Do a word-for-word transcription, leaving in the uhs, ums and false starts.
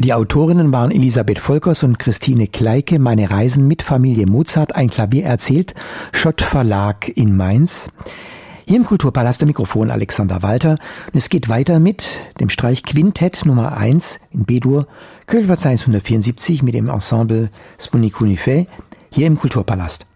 Die Autorinnen waren Elisabeth Volkers und Christine Kleike. Meine Reisen mit Familie Mozart, ein Klavier erzählt, Schott Verlag in Mainz. Hier im Kulturpalast der Mikrofon Alexander Walter. Und es geht weiter mit dem Streich Quintett Nummer eins in B-Dur, Köhlverzeichnis hundertvierundsiebzig mit dem Ensemble Spunikunife, hier im Kulturpalast.